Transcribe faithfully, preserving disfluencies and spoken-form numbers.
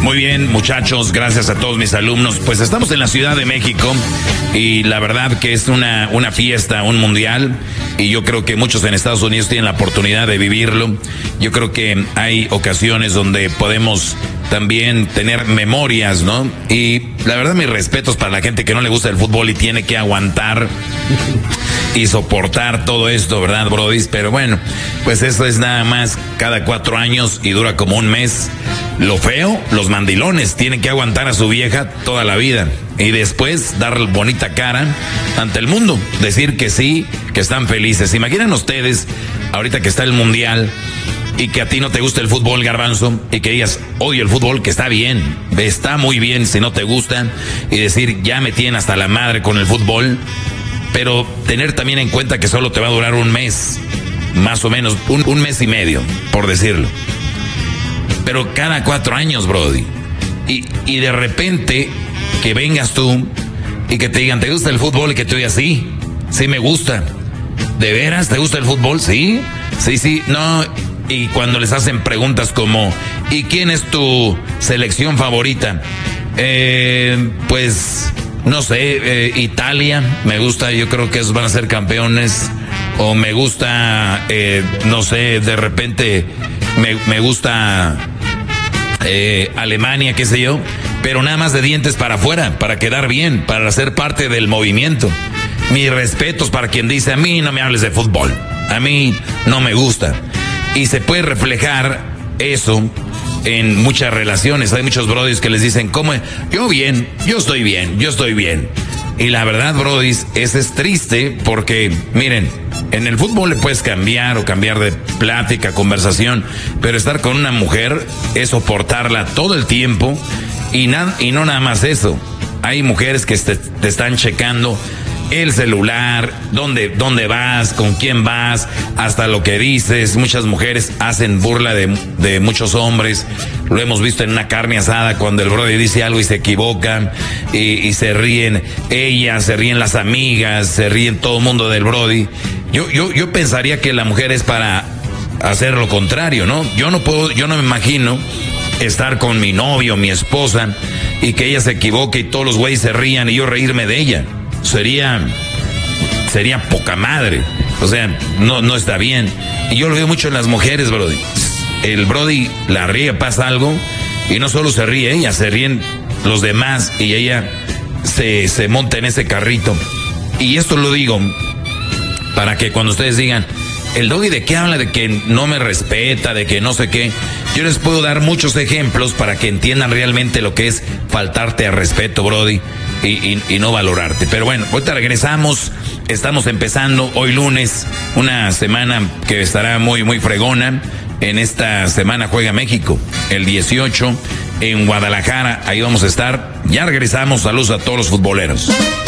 Muy bien, muchachos, gracias a todos mis alumnos. Pues estamos en la Ciudad de México y la verdad que es una, una fiesta, un mundial, y yo creo que muchos en Estados Unidos tienen la oportunidad de vivirlo. Yo creo que hay ocasiones donde podemos también tener memorias, ¿no? Y la verdad, mis respetos para la gente que no le gusta el fútbol y tiene que aguantar y soportar todo esto, ¿verdad, brodis? Pero bueno, pues eso es nada más cada cuatro años y dura como un mes. Lo feo, los mandilones tienen que aguantar a su vieja toda la vida y después dar bonita cara ante el mundo, decir que sí, que están felices. Imaginen ustedes, ahorita que está el mundial y que a ti no te gusta el fútbol, Garbanzo, y que digas, odio el fútbol, que está bien, está muy bien si no te gusta, y decir, ya me tienen hasta la madre con el fútbol, pero tener también en cuenta que solo te va a durar un mes, más o menos, un, un mes y medio, por decirlo. Pero cada cuatro años, brody. Y, y de repente que vengas tú y que te digan, ¿te gusta el fútbol? Y que tú digas, sí, sí me gusta. ¿De veras te gusta el fútbol? Sí, sí, sí, no. Y cuando les hacen preguntas como, ¿y quién es tu selección favorita? Eh, pues, no sé, eh, Italia, me gusta, yo creo que esos van a ser campeones. O me gusta, eh, no sé, de repente me, me gusta eh, Alemania, qué sé yo, pero nada más de dientes para afuera, para quedar bien, para ser parte del movimiento. Mis respetos para quien dice, a mí no me hables de fútbol, a mí no me gusta. Y se puede reflejar eso en muchas relaciones. Hay muchos brodis que les dicen, ¿cómo? Yo bien, yo estoy bien, yo estoy bien. Y la verdad, brodis, eso es triste porque, miren, en el fútbol le puedes cambiar o cambiar de plática, conversación, pero estar con una mujer es soportarla todo el tiempo y, na- y no nada más eso. Hay mujeres que te, te están checando el celular, dónde, dónde vas, con quién vas, hasta lo que dices. Muchas mujeres hacen burla de, de muchos hombres. Lo hemos visto en una carne asada cuando el brother dice algo y se equivocan y, y se ríen ellas, se ríen las amigas, se ríen todo el mundo del brody. Yo, yo, yo pensaría que la mujer es para hacer lo contrario, ¿no? Yo no puedo, yo no me imagino estar con mi novio, mi esposa, y que ella se equivoque y todos los güeyes se rían y yo reírme de ella. Sería, sería poca madre. O sea, no, no está bien. Y yo lo veo mucho en las mujeres, brody. El brody la ríe, pasa algo, y no solo se ríe ella, se ríen los demás, y ella se, se monta en ese carrito. Y esto lo digo para que cuando ustedes digan, el doggy de qué habla, de que no me respeta, de que no sé qué, yo les puedo dar muchos ejemplos para que entiendan realmente lo que es faltarte al respeto, brody, y, y, y no valorarte. Pero bueno, ahorita regresamos, estamos empezando hoy lunes, una semana que estará muy, muy fregona. En esta semana juega México, el dieciocho, en Guadalajara, ahí vamos a estar. Ya regresamos, saludos a todos los futboleros.